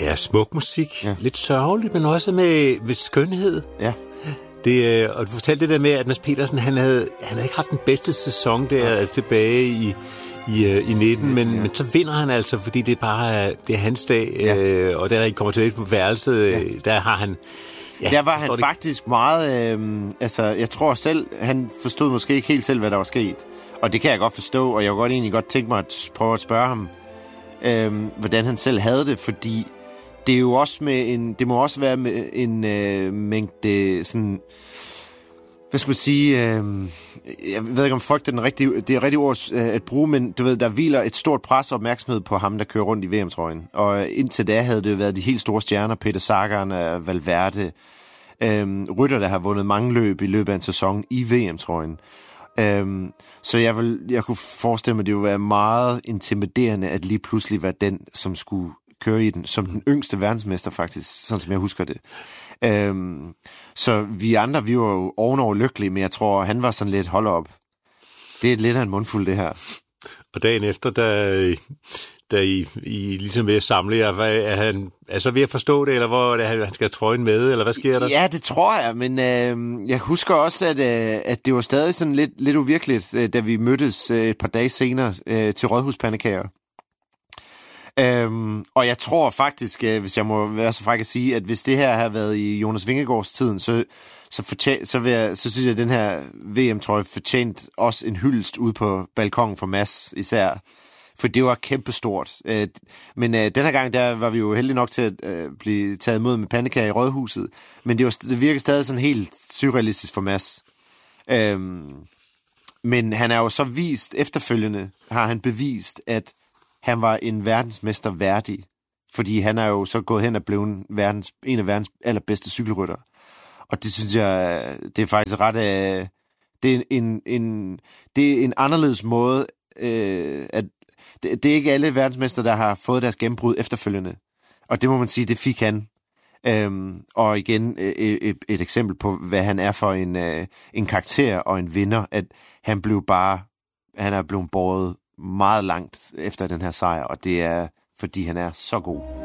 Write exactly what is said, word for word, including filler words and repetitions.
Ja, smuk musik. Ja. Lidt sørgeligt, men også med, med skønhed. Ja. Det, og du fortalte det der med, at Mads Petersen, han havde, han havde ikke haft den bedste sæson der ja. tilbage i, i, i nitten, men, ja. men så vinder han altså, fordi det bare er, det er hans dag, ja. øh, og da der kommer tilbage på værelset, ja. der har han... Ja, der var han det... faktisk meget... Øh, altså, jeg tror selv, han forstod måske ikke helt selv, hvad der var sket. Og det kan jeg godt forstå, og jeg kunne godt egentlig godt tænke mig at prøve at spørge ham, øh, hvordan han selv havde det, fordi det er jo også med en... Det må også være med en øh, mængde sådan... Hvad skal man sige? Øh, jeg ved ikke, om frygt er den rigtige, det er rigtigt ord øh, at bruge, men du ved, der hviler et stort pres og opmærksomhed på ham, der kører rundt i V M-trøjen. Og indtil da havde det jo været de helt store stjerner, Peter Sagan, Valverde, øh, rytter, der har vundet mange løb i løbet af en sæson i V M-trøjen. Øh, så jeg, vil, jeg kunne forestille mig, at det ville være meget intimiderende, at lige pludselig være den, som skulle køre i den, som den yngste verdensmester faktisk, sådan som jeg husker det. Øhm, så vi andre, vi var jo ovenover lykkelige, men jeg tror, han var sådan lidt, hold op. Det er lidt af en mundfuld, det her. Og dagen efter, da, da I, I ligesom ved at samle jer, er han altså ved at forstå det, eller hvor er han skal have trøjen med, eller hvad sker der? Ja, det tror jeg, men øh, jeg husker også, at, øh, at det var stadig sådan lidt, lidt uvirkeligt, øh, da vi mødtes øh, et par dage senere øh, til Rådhuspandekager. Øhm, og jeg tror faktisk, øh, hvis jeg må være så fræk at sige, at hvis det her havde været i Jonas Vingegaards tiden, så, så, fortjent, så, vil jeg, så synes jeg, at den her V M-trøje fortjent også en hyldest ude på balkongen for Mads især. For det var kæmpestort. Øh, men øh, den her gang, der var vi jo heldige nok til at øh, blive taget imod med pandekager i Rådhuset. Men det, var, det virkede stadig sådan helt surrealistisk for Mads. Øhm, men han er jo så vist, efterfølgende har han bevist, at han var en verdensmester værdig, fordi han er jo så gået hen og blevet verdens, en af verdens allerbedste cykelrytter. Og det synes jeg, det er faktisk ret af, det er en, en, det er en anderledes måde, øh, at det, det er ikke alle verdensmester, der har fået deres gennembrud efterfølgende. Og det må man sige, det fik han. Øhm, og igen et, et, et eksempel på, hvad han er for en, øh, en karakter og en vinder, at han blev bare, han er blevet båret meget langt efter den her sejr, og det er, fordi han er så god.